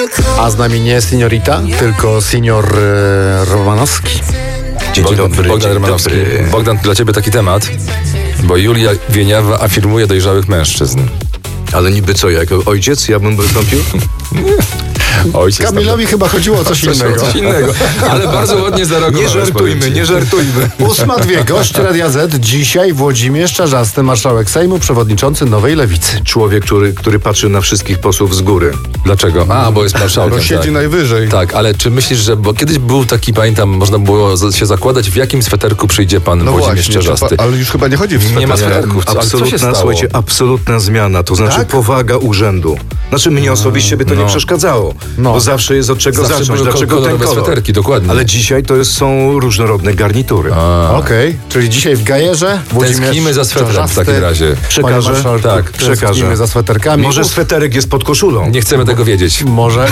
A z nami nie seniorita, tylko senior Romanowski. Bogdan Romanowski. Bogdan, dla ciebie taki temat, bo Julia Wieniawa afirmuje dojrzałych mężczyzn. Ale niby co, jako ojciec ja bym wystąpił? Ojciec Kamilowi tam... chyba chodziło o coś innego. Ale bardzo ładnie zareagował. Nie żartujmy. 8:02, gość Radia Z. Dzisiaj Włodzimierz Czarzasty, marszałek Sejmu, przewodniczący Nowej Lewicy. Człowiek, który patrzy na wszystkich posłów z góry. Dlaczego? Bo jest marszałkiem. Bo siedzi najwyżej. Tak, ale czy myślisz, że... Bo kiedyś był taki, pamiętam, można było się zakładać, w jakim sweterku przyjdzie pan Włodzimierz Czarzasty. Ale już chyba nie chodzi w sweterku. Nie ma sweterków. Absolutna zmiana, to znaczy powaga urzędu. Znaczy mnie osobiście by to nie przeszkadzało, bo zawsze jest od czego zacząć. Dlaczego ten kolor? Sweterki, dokładnie. Ale dzisiaj są różnorodne garnitury. Okej, czyli dzisiaj w gajerze Tęsknimy za swetrem w takim razie. Przekażę? Tak, przekażę. za sweterkami. Może sweterek jest pod koszulą. Nie chcemy tego wiedzieć. Może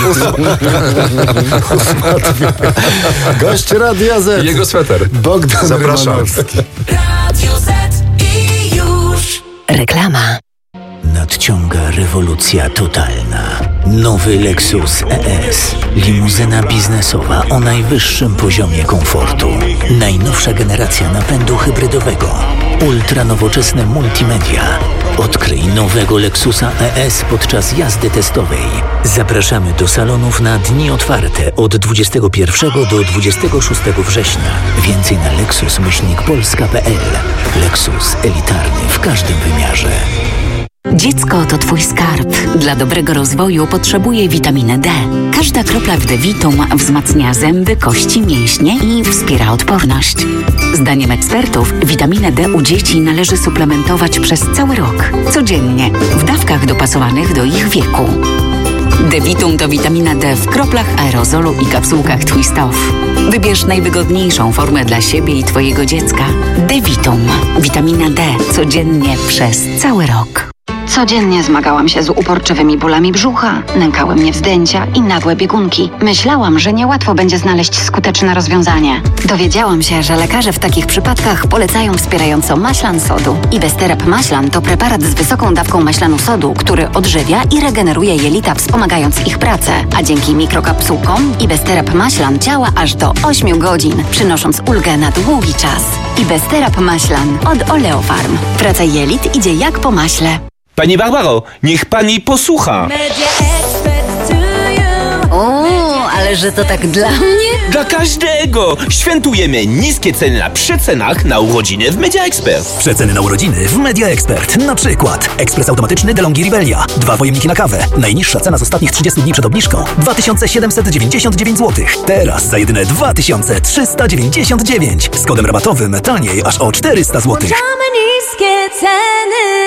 8:02. Gość Radia Z. Jego sweter. Bogdan Zapraszam. Romanowski. Radio Z i już. Reklama. Nadciąga rewolucja totalna. Nowy Lexus ES. Limuzyna biznesowa o najwyższym poziomie komfortu. Najnowsza generacja napędu hybrydowego. Ultranowoczesne multimedia. Odkryj nowego Lexusa ES podczas jazdy testowej. Zapraszamy do salonów na dni otwarte od 21 do 26 września. Więcej na lexus-polska.pl. Lexus elitarny w każdym wymiarze. Dziecko to twój skarb. Dla dobrego rozwoju potrzebuje witaminy D. Każda kropla w D-Vitum wzmacnia zęby, kości, mięśnie i wspiera odporność. Zdaniem ekspertów witaminę D u dzieci należy suplementować przez cały rok. Codziennie, w dawkach dopasowanych do ich wieku. D-Vitum to witamina D w kroplach aerozolu i kapsułkach Twist Off. Wybierz najwygodniejszą formę dla siebie i twojego dziecka. D-Vitum. Witamina D codziennie przez cały rok. Codziennie zmagałam się z uporczywymi bólami brzucha, nękały mnie wzdęcia i nagłe biegunki. Myślałam, że niełatwo będzie znaleźć skuteczne rozwiązanie. Dowiedziałam się, że lekarze w takich przypadkach polecają wspierająco maślan sodu. Ibesterap maślan to preparat z wysoką dawką maślanu sodu, który odżywia i regeneruje jelita, wspomagając ich pracę. A dzięki mikrokapsułkom Ibesterap maślan działa aż do 8 godzin, przynosząc ulgę na długi czas. Ibesterap maślan od Oleofarm. Praca jelit idzie jak po maśle. Pani Barbaro, niech pani posłucha. O, ale że to tak dla mnie? Dla każdego! Świętujemy niskie ceny na przecenach na urodziny w Media Expert. Przeceny na urodziny w Media Expert. Na przykład ekspres automatyczny DeLonghi Rivelia. 2 pojemniki na kawę. Najniższa cena z ostatnich 30 dni przed obniżką 2799 zł. Teraz za jedyne 2399. Z kodem rabatowym taniej aż o 400 zł. Niskie ceny.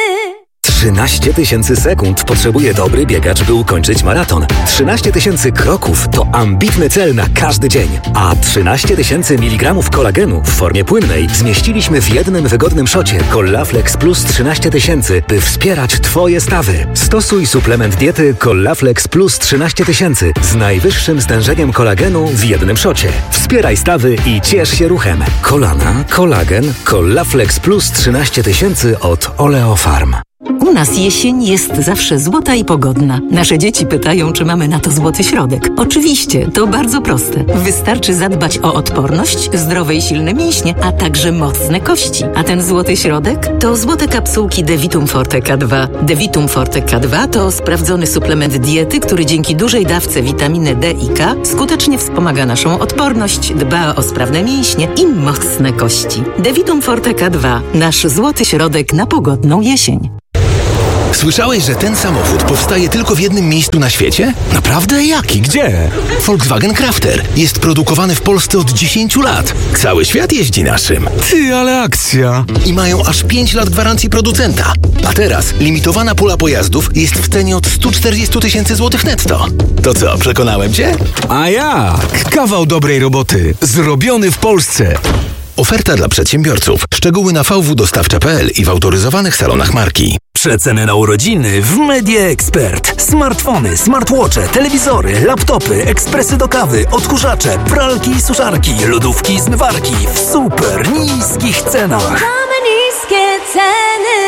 13 000 sekund potrzebuje dobry biegacz, by ukończyć maraton. 13 000 kroków to ambitny cel na każdy dzień. A 13 000 mg kolagenu w formie płynnej zmieściliśmy w jednym wygodnym szocie Collaflex Plus 13 000, by wspierać Twoje stawy. Stosuj suplement diety Collaflex Plus 13 000 z najwyższym stężeniem kolagenu w jednym szocie. Wspieraj stawy i ciesz się ruchem. Kolana, kolagen, Collaflex Plus 13 000 od Oleofarm. U nas jesień jest zawsze złota i pogodna. Nasze dzieci pytają, czy mamy na to złoty środek. Oczywiście, to bardzo proste. Wystarczy zadbać o odporność, zdrowe i silne mięśnie, a także mocne kości. A ten złoty środek to złote kapsułki D-Vitum Forte K2. D-Vitum Forte K2 to sprawdzony suplement diety, który dzięki dużej dawce witaminy D i K skutecznie wspomaga naszą odporność, dba o sprawne mięśnie i mocne kości. D-Vitum Forte K2. Nasz złoty środek na pogodną jesień. Słyszałeś, że ten samochód powstaje tylko w jednym miejscu na świecie? Naprawdę? Jaki? Gdzie? Volkswagen Crafter. Jest produkowany w Polsce od 10 lat. Cały świat jeździ naszym. Ty, ale akcja! I mają aż 5 lat gwarancji producenta. A teraz limitowana pula pojazdów jest w cenie od 140 000 złotych netto. To co, przekonałem cię? A jak? Kawał dobrej roboty. Zrobiony w Polsce. Oferta dla przedsiębiorców. Szczegóły na vwdostawcza.pl i w autoryzowanych salonach marki. Przeceny na urodziny w Media Expert. Smartfony, smartwatche, telewizory, laptopy, ekspresy do kawy, odkurzacze, pralki i suszarki, lodówki i zmywarki w super niskich cenach. Same niskie ceny.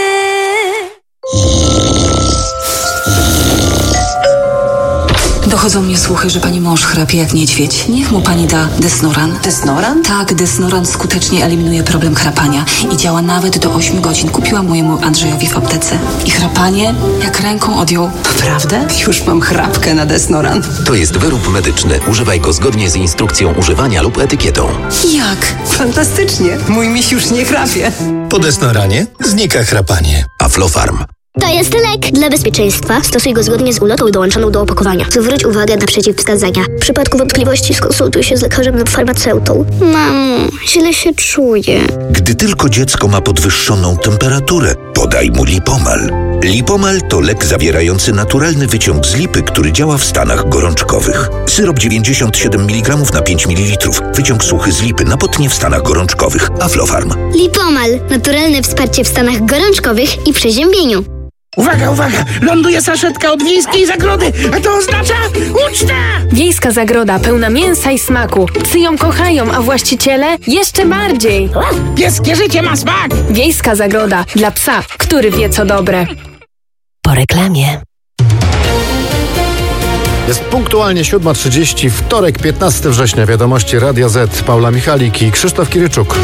Dochodzą mnie słuchy, że pani mąż chrapie jak niedźwiedź. Niech mu pani da Desnoran. Desnoran? Tak, Desnoran skutecznie eliminuje problem chrapania i działa nawet do 8 godzin. Kupiłam mojemu Andrzejowi w aptece. I chrapanie jak ręką odjął. Naprawdę? Już mam chrapkę na Desnoran. To jest wyrób medyczny. Używaj go zgodnie z instrukcją używania lub etykietą. Jak? Fantastycznie. Mój miś już nie chrapie. Po Desnoranie znika chrapanie. Aflofarm. To jest lek. Dla bezpieczeństwa stosuj go zgodnie z ulotką dołączoną do opakowania. Zwróć uwagę na przeciwwskazania. W przypadku wątpliwości skonsultuj się z lekarzem lub farmaceutą. Mamo, źle się czuję. Gdy tylko dziecko ma podwyższoną temperaturę, podaj mu Lipomal. Lipomal to lek zawierający naturalny wyciąg z lipy, który działa w stanach gorączkowych. Syrop 97 mg na 5 ml. Wyciąg suchy z lipy na potnie w stanach gorączkowych. Aflofarm. Lipomal. Naturalne wsparcie w stanach gorączkowych i przeziębieniu. Uwaga, uwaga! Ląduje saszetka od Wiejskiej Zagrody, a to oznacza ucztę! Wiejska Zagroda pełna mięsa i smaku. Psy ją kochają, a właściciele jeszcze bardziej. Pieskie życie ma smak! Wiejska Zagroda dla psa, który wie co dobre. Po reklamie. Jest punktualnie 7:30, wtorek 15 września. Wiadomości Radia Z. Paula Michalik i Krzysztof Kiryczuk.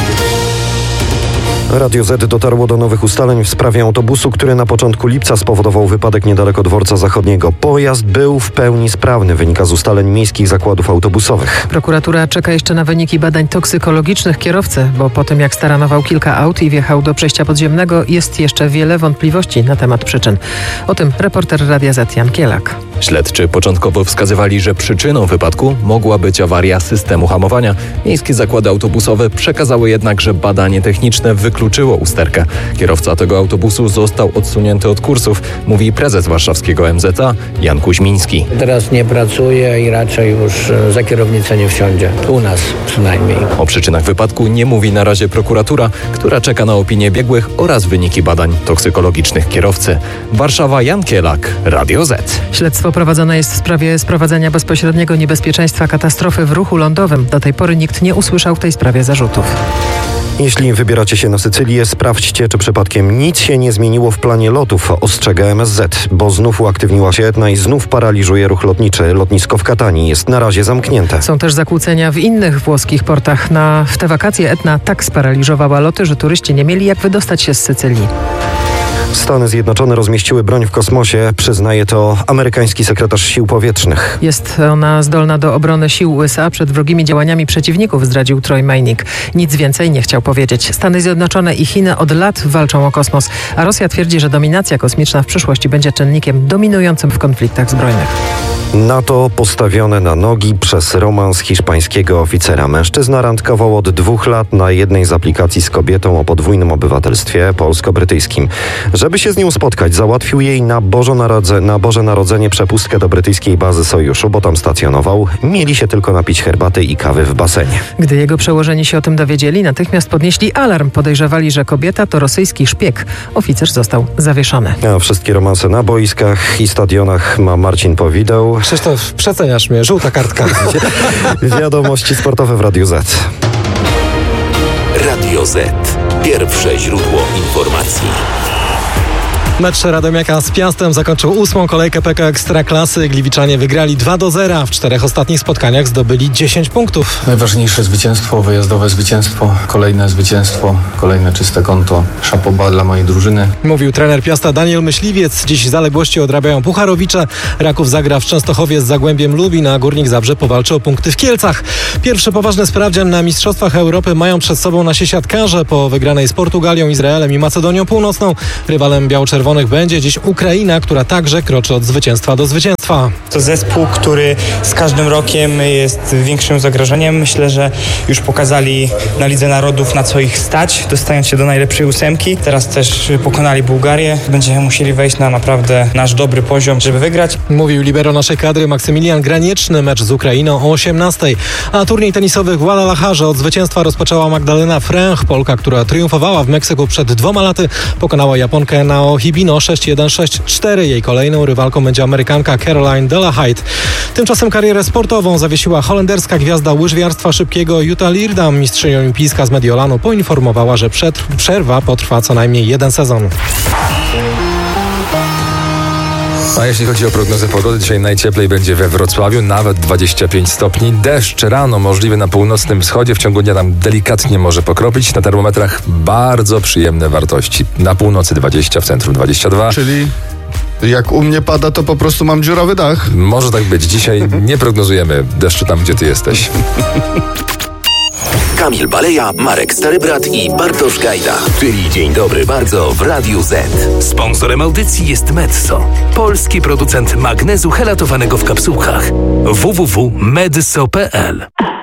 Radio Z dotarło do nowych ustaleń w sprawie autobusu, który na początku lipca spowodował wypadek niedaleko Dworca Zachodniego. Pojazd był w pełni sprawny, wynika z ustaleń miejskich zakładów autobusowych. Prokuratura czeka jeszcze na wyniki badań toksykologicznych kierowcy, bo po tym jak staranował kilka aut i wjechał do przejścia podziemnego, jest jeszcze wiele wątpliwości na temat przyczyn. O tym reporter Radia Z Jan Kielak. Śledczy początkowo wskazywali, że przyczyną wypadku mogła być awaria systemu hamowania. Miejskie zakłady autobusowe przekazały jednak, że badanie techniczne wykluczyło usterkę. Kierowca tego autobusu został odsunięty od kursów, mówi prezes warszawskiego MZA Jan Kuźmiński. Teraz nie pracuje i raczej już za kierownicę nie wsiądzie. U nas przynajmniej. O przyczynach wypadku nie mówi na razie prokuratura, która czeka na opinię biegłych oraz wyniki badań toksykologicznych kierowcy. Warszawa, Jan Kielak, Radio Z. Śledztwo prowadzone jest w sprawie sprowadzenia bezpośredniego niebezpieczeństwa katastrofy w ruchu lądowym. Do tej pory nikt nie usłyszał w tej sprawie zarzutów. Jeśli wybieracie się na Sycylię, sprawdźcie, czy przypadkiem nic się nie zmieniło w planie lotów, ostrzega MSZ, bo znów uaktywniła się Etna i znów paraliżuje ruch lotniczy. Lotnisko w Katanii jest na razie zamknięte. Są też zakłócenia w innych włoskich portach. W te wakacje Etna tak sparaliżowała loty, że turyści nie mieli jak wydostać się z Sycylii. Stany Zjednoczone rozmieściły broń w kosmosie, przyznaje to amerykański sekretarz sił powietrznych. Jest ona zdolna do obrony sił USA przed wrogimi działaniami przeciwników, zdradził Troy Majnik. Nic więcej nie chciał powiedzieć. Stany Zjednoczone i Chiny od lat walczą o kosmos, a Rosja twierdzi, że dominacja kosmiczna w przyszłości będzie czynnikiem dominującym w konfliktach zbrojnych. NATO postawione na nogi przez romans hiszpańskiego oficera. Mężczyzna randkował od 2 lat na jednej z aplikacji z kobietą o podwójnym obywatelstwie polsko-brytyjskim. Żeby się z nią spotkać, załatwił jej na Boże Narodzenie przepustkę do brytyjskiej bazy sojuszu, bo tam stacjonował. Mieli się tylko napić herbaty i kawy w basenie. Gdy jego przełożeni się o tym dowiedzieli, natychmiast podnieśli alarm. Podejrzewali, że kobieta to rosyjski szpieg. Oficer został zawieszony. A wszystkie romanse na boiskach i stadionach ma Marcin Powideł. Krzysztof, przeceniasz mnie. Żółta kartka. Wiadomości sportowe w Radiu Z. Radio Z. Pierwsze źródło informacji. Mecz Radomiaka z Piastem zakończył 8. kolejkę PKO Ekstraklasy. Gliwiczanie wygrali 2-0. W 4 ostatnich spotkaniach zdobyli 10 punktów. Najważniejsze zwycięstwo, wyjazdowe zwycięstwo, kolejne zwycięstwo, kolejne czyste konto. Szapoba dla mojej drużyny. Mówił trener Piasta Daniel Myśliwiec. Dziś zaległości odrabiają Pucharowicze. Raków zagra w Częstochowie z Zagłębiem Lubin, a Górnik Zabrze powalczy o punkty w Kielcach. Pierwszy poważny sprawdzian na Mistrzostwach Europy mają przed sobą nasi siatkarze. Po wygranej z Portugalią, Izraelem i Macedonią Północną rywalem biało-czerwonych będzie dziś Ukraina, która także kroczy od zwycięstwa do zwycięstwa. To zespół, który z każdym rokiem jest większym zagrożeniem. Myślę, że już pokazali na Lidze Narodów, na co ich stać, dostając się do najlepszej 8. Teraz też pokonali Bułgarię. Będziemy musieli wejść na naprawdę nasz dobry poziom, żeby wygrać. Mówił libero naszej kadry Maksymilian Granieczny. Mecz z Ukrainą o 18:00. A turniej tenisowy w Guadalajarze od zwycięstwa rozpoczęła Magdalena Fręch. Polka, która triumfowała w Meksyku przed 2 laty, pokonała Japonkę Nao Hibino 6-1, 6-4. Jej kolejną rywalką będzie Amerykanka Caroline Delahide. Tymczasem karierę sportową zawiesiła holenderska gwiazda łyżwiarstwa szybkiego Jutta Leerdam. Mistrzyni olimpijska z Mediolanu poinformowała, że przerwa potrwa co najmniej 1 sezon. A jeśli chodzi o prognozę pogody, dzisiaj najcieplej będzie we Wrocławiu, nawet 25 stopni. Deszcz rano możliwy na północnym wschodzie, w ciągu dnia tam delikatnie może pokropić. Na termometrach bardzo przyjemne wartości. Na północy 20, w centrum 22. Czyli jak u mnie pada, to po prostu mam dziurawy dach. Może tak być. Dzisiaj nie prognozujemy deszczu tam, gdzie ty jesteś. Kamil Baleja, Marek Starybrat i Bartosz Gajda. Czyli Dzień Dobry Bardzo w Radiu Z. Sponsorem audycji jest Metso, polski producent magnezu helatowanego w kapsułkach. www.medso.pl